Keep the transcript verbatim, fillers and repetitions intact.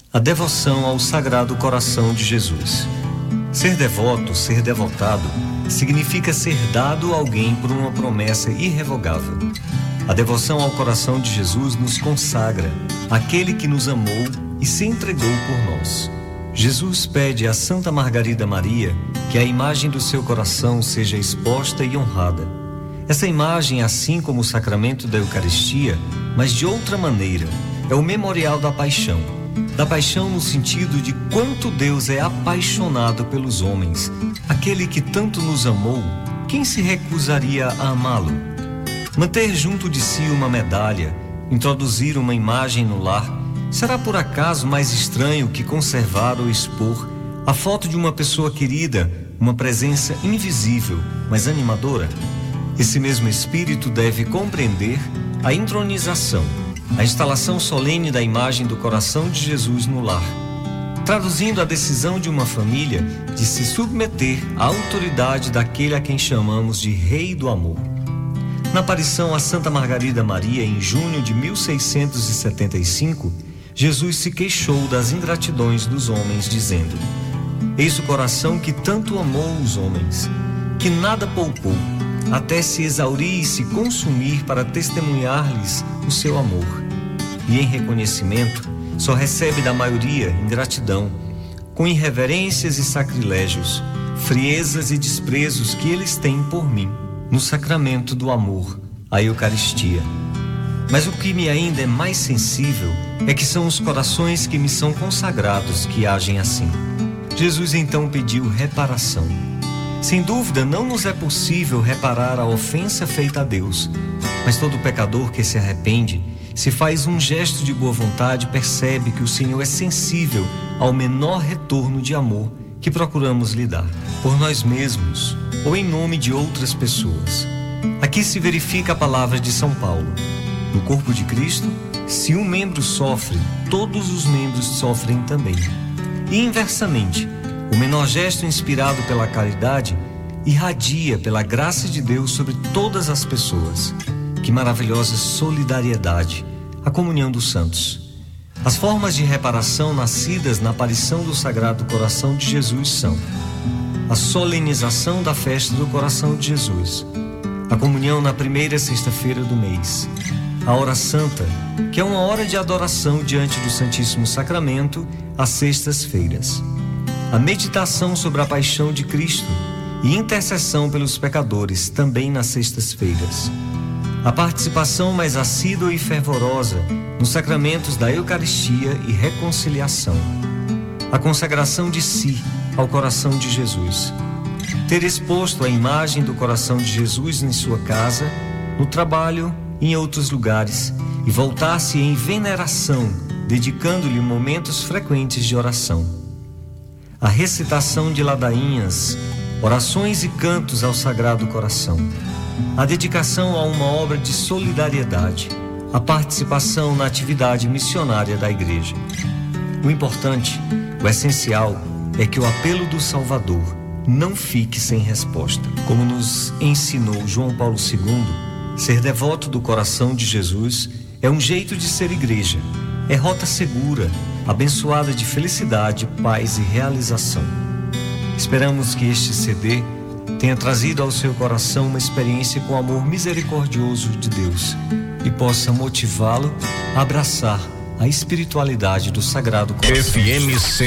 A devoção ao Sagrado Coração de Jesus. Ser devoto, ser devotado, significa ser dado a alguém por uma promessa irrevogável. A devoção ao coração de Jesus nos consagra àquele que nos amou e se entregou por nós. Jesus pede a Santa Margarida Maria que a imagem do seu coração seja exposta e honrada. Essa imagem, assim como o sacramento da Eucaristia, mas de outra maneira, é o memorial da paixão. Da paixão no sentido de quanto Deus é apaixonado pelos homens. Aquele que tanto nos amou, quem se recusaria a amá-lo? Manter junto de si uma medalha, introduzir uma imagem no lar, será por acaso mais estranho que conservar ou expor a foto de uma pessoa querida, uma presença invisível, mas animadora? Esse mesmo espírito deve compreender a intronização, a instalação solene da imagem do coração de Jesus no lar, traduzindo a decisão de uma família de se submeter à autoridade daquele a quem chamamos de Rei do Amor. Na aparição a Santa Margarida Maria, em junho de mil seiscentos e setenta e cinco, Jesus se queixou das ingratidões dos homens, dizendo: Eis o coração que tanto amou os homens, que nada poupou, até se exaurir e se consumir para testemunhar-lhes o seu amor. E em reconhecimento, só recebe da maioria ingratidão, com irreverências e sacrilégios, friezas e desprezos que eles têm por mim, no sacramento do amor, a Eucaristia. Mas o que me ainda é mais sensível é que são os corações que me são consagrados que agem assim. Jesus então pediu reparação. Sem dúvida, não nos é possível reparar a ofensa feita a Deus, mas todo pecador que se arrepende, se faz um gesto de boa vontade, percebe que o Senhor é sensível ao menor retorno de amor que procuramos lhe dar, por nós mesmos ou em nome de outras pessoas. Aqui se verifica a palavra de São Paulo: no corpo de Cristo, se um membro sofre, todos os membros sofrem também. E inversamente, o menor gesto inspirado pela caridade irradia pela graça de Deus sobre todas as pessoas. Que maravilhosa solidariedade, a comunhão dos santos. As formas de reparação nascidas na aparição do Sagrado Coração de Jesus são: a solenização da festa do Coração de Jesus, a comunhão na primeira sexta-feira do mês, a hora santa, que é uma hora de adoração diante do Santíssimo Sacramento, às sextas-feiras, a meditação sobre a paixão de Cristo e intercessão pelos pecadores, também nas sextas-feiras, a participação mais assídua e fervorosa nos sacramentos da Eucaristia e reconciliação, a consagração de si ao coração de Jesus, ter exposto a imagem do coração de Jesus em sua casa, no trabalho e em outros lugares, e voltar-se em veneração, dedicando-lhe momentos frequentes de oração, a recitação de ladainhas, orações e cantos ao Sagrado Coração, a dedicação a uma obra de solidariedade, a participação na atividade missionária da Igreja. O importante, o essencial, é que o apelo do Salvador não fique sem resposta. Como nos ensinou João Paulo segundo, ser devoto do coração de Jesus é um jeito de ser igreja, é rota segura, abençoada de felicidade, paz e realização. Esperamos que este C D tenha trazido ao seu coração uma experiência com o amor misericordioso de Deus e possa motivá-lo a abraçar a espiritualidade do Sagrado Coração. F M